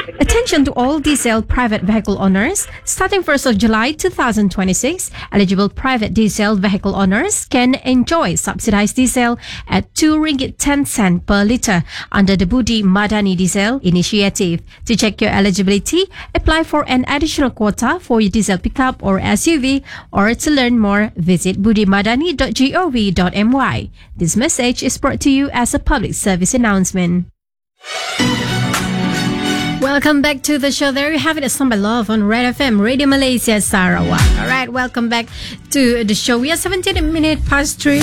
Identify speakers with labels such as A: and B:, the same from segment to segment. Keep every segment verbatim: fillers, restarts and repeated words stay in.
A: Attention to all diesel private vehicle owners. Starting first of July twenty twenty-six, eligible private diesel vehicle owners can enjoy subsidized diesel at two ringgit ten cents per litre under the Budi Madani Diesel Initiative. To check your eligibility, apply for an additional quota for your diesel pickup or S U V, or to learn more, visit budi madani dot gov dot my. This message is brought to you as a public service announcement. Welcome back to the show. There you have it, a song by Love on Red F M, Radio Malaysia, Sarawak. All right, welcome back to the show. We are seventeen minutes past three.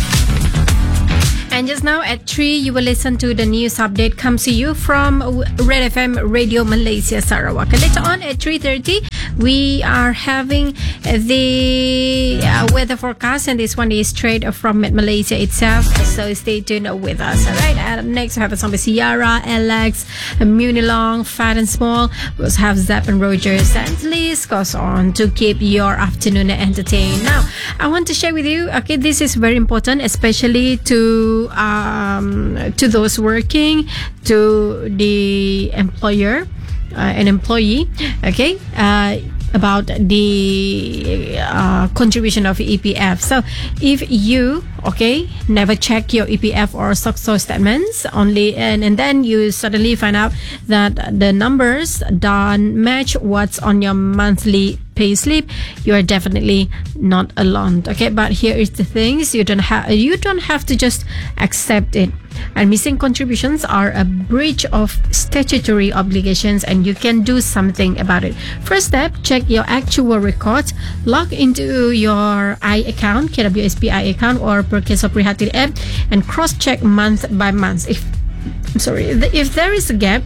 A: And just now at three, you will listen to the news update comes to you from Red F M, Radio Malaysia, Sarawak. And later on at three thirty, we are having the uh, weather forecast, and this one is straight from Malaysia itself. So stay tuned with us. All right. And next, we have a song by Ciara, Alex, Munilong, Fat and Small. We also have Zapp and Rogers, and the list goes on to keep your afternoon entertained. Now, I want to share with you. Okay, this is very important, especially to um to those working, to the employer, uh, an employee. Okay. Uh, about the uh, contribution of E P F. So if you okay never check your E P F or SOCSO statements only, and, and then you suddenly find out that the numbers don't match what's on your monthly pay slip, you are definitely not alone. Okay, but here is the things: you don't have you don't have to just accept it. And missing contributions are a breach of statutory obligations, and you can do something about it. First step, check your actual records. Log into your I account, K W S P I account, or Perkeso Prihatin app, and cross-check month by month. If I'm sorry, if there is a gap,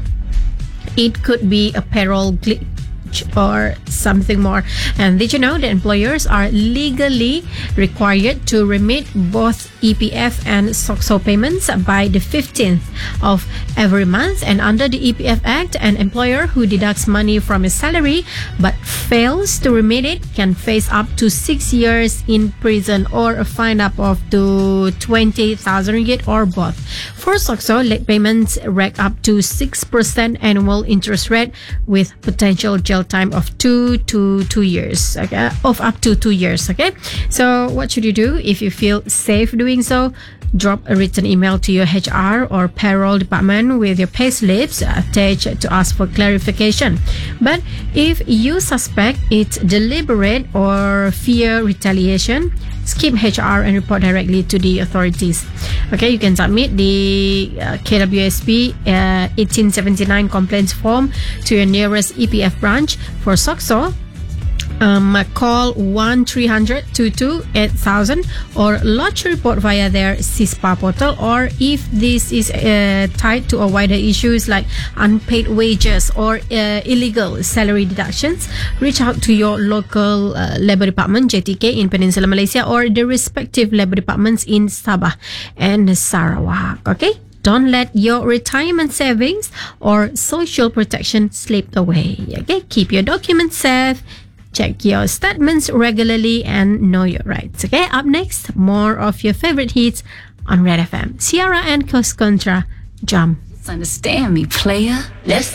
A: it could be a payroll glitch or something more. And did you know that employers are legally required to remit both E P F and SOCSO payments by the fifteenth of every month? And under the E P F Act, an employer who deducts money from his salary but fails to remit it can face up to six years in prison or a fine up of to twenty thousand ringgit, or both. For SOCSO, late payments rack up to six percent annual interest rate with potential jail time of two to two years, okay, of up to two years. Okay, so what should you do if you feel safe doing so? Drop a written email to your H R or payroll department with your pay slips attached to ask for clarification. But if you suspect it's deliberate or fear retaliation, skip H R and report directly to the authorities. Okay, you can submit the uh, K W S P uh, eighteen seventy-nine complaints form to your nearest E P F branch. For SOCSO, um, call one three hundred two two eight thousand or lodge a report via their CISPA portal. Or if this is uh, tied to a wider issues like unpaid wages or uh, illegal salary deductions, reach out to your local uh, Labour Department, J T K, in Peninsular Malaysia, or the respective Labour Departments in Sabah and Sarawak. Okay, don't let your retirement savings or social protection slip away. Okay, keep your documents safe, check your statements regularly, and know your rights. Okay, up next, more of your favorite hits on Red F M. Ciara and Cos Contra, Jump.
B: Understand me, player. Let's